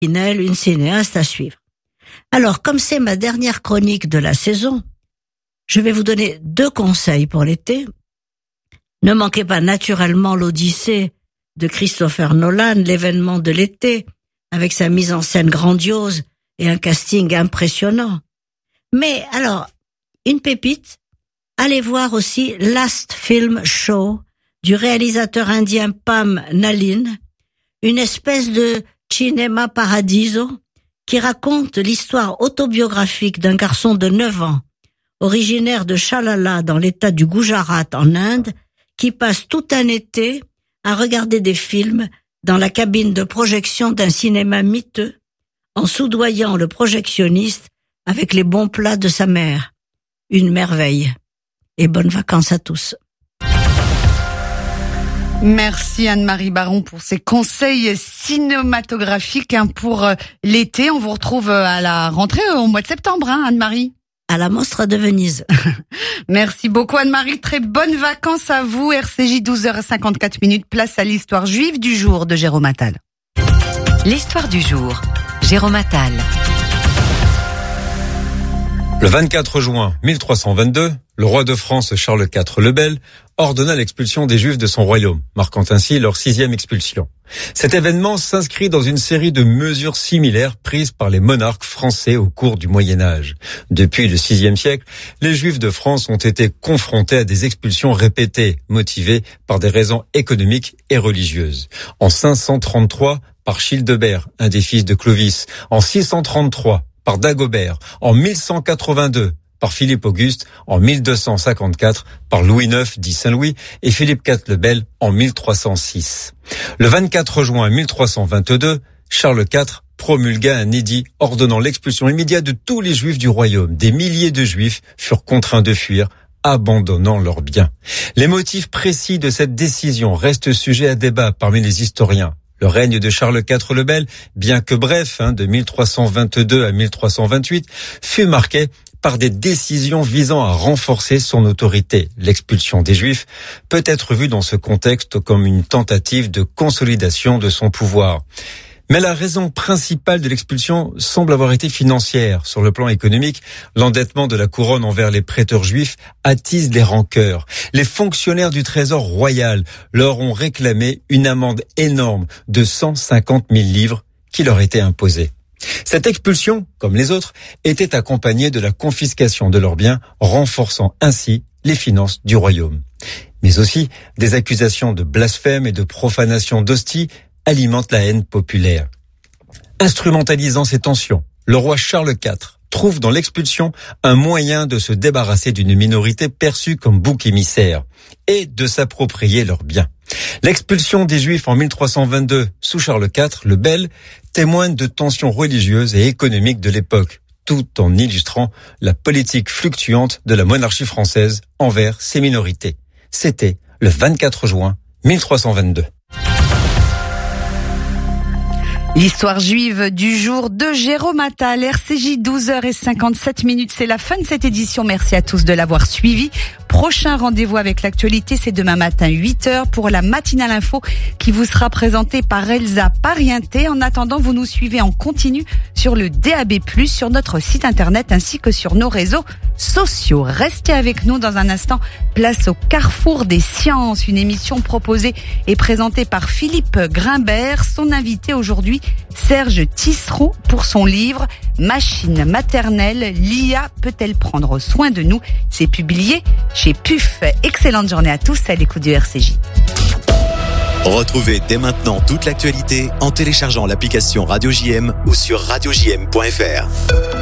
une cinéaste à suivre. Alors, comme c'est ma dernière chronique de la saison, je vais vous donner 2 conseils pour l'été. Ne manquez pas naturellement l'Odyssée de Christopher Nolan, l'événement de l'été, avec sa mise en scène grandiose et un casting impressionnant. Mais alors, une pépite, allez voir aussi Last Film Show du réalisateur indien Pam Nalin, une espèce de cinéma paradiso qui raconte l'histoire autobiographique d'un garçon de 9 ans, originaire de Chalala dans l'état du Gujarat en Inde, qui passe tout un été à regarder des films dans la cabine de projection d'un cinéma miteux, en soudoyant le projectionniste avec les bons plats de sa mère. Une merveille. Et bonnes vacances à tous. Merci Anne-Marie Baron pour ces conseils cinématographiques pour l'été. On vous retrouve à la rentrée au mois de septembre, Anne-Marie. À la Mostra de Venise. Merci beaucoup Anne-Marie, très bonnes vacances à vous. RCJ 12h54, place à l'histoire juive du jour de Jérôme Attal. L'histoire du jour, Jérôme Attal. Le 24 juin 1322, le roi de France Charles IV le Bel ordonna l'expulsion des Juifs de son royaume, marquant ainsi leur 6e expulsion. Cet événement s'inscrit dans une série de mesures similaires prises par les monarques français au cours du Moyen-Âge. Depuis le VIe siècle, les Juifs de France ont été confrontés à des expulsions répétées, motivées par des raisons économiques et religieuses. En 533, par Childebert, un des fils de Clovis. En 633, par Dagobert. En 1182, par Philippe Auguste, en 1254 par Louis IX dit Saint-Louis et Philippe IV le Bel en 1306. Le 24 juin 1322, Charles IV promulgua un édit ordonnant l'expulsion immédiate de tous les Juifs du royaume. Des milliers de Juifs furent contraints de fuir, abandonnant leurs biens. Les motifs précis de cette décision restent sujets à débat parmi les historiens. Le règne de Charles IV le Bel, bien que bref, de 1322 à 1328, fut marqué par des décisions visant à renforcer son autorité. L'expulsion des Juifs peut être vue dans ce contexte comme une tentative de consolidation de son pouvoir. Mais la raison principale de l'expulsion semble avoir été financière. Sur le plan économique, l'endettement de la couronne envers les prêteurs juifs attise les rancœurs. Les fonctionnaires du trésor royal leur ont réclamé une amende énorme de 150 000 livres qui leur était imposée. Cette expulsion, comme les autres, était accompagnée de la confiscation de leurs biens, renforçant ainsi les finances du royaume. Mais aussi, des accusations de blasphème et de profanation d'hostie alimentent la haine populaire. Instrumentalisant ces tensions, le roi Charles IV trouve dans l'expulsion un moyen de se débarrasser d'une minorité perçue comme bouc émissaire et de s'approprier leurs biens. L'expulsion des Juifs en 1322 sous Charles IV le Bel témoigne de tensions religieuses et économiques de l'époque, tout en illustrant la politique fluctuante de la monarchie française envers ces minorités. C'était le 24 juin 1322. L'histoire juive du jour de Jérôme Attal, RCJ 12h57, c'est la fin de cette édition. Merci à tous de l'avoir suivi. Prochain rendez-vous avec l'actualité, c'est demain matin 8h pour la matinale info qui vous sera présentée par Elsa Parienté. En attendant, vous nous suivez en continu sur le DAB+, sur notre site internet ainsi que sur nos réseaux sociaux. Restez avec nous dans un instant. Place au carrefour des sciences, une émission proposée et présentée par Philippe Grimbert. Son invité aujourd'hui, Serge Tisseron, pour son livre « Machine maternelle, l'IA peut-elle prendre soin de nous ?» C'est publié chez PUF. Excellente journée à tous à l'écoute du RCJ. Retrouvez dès maintenant toute l'actualité en téléchargeant l'application Radio JM ou sur radiojm.fr.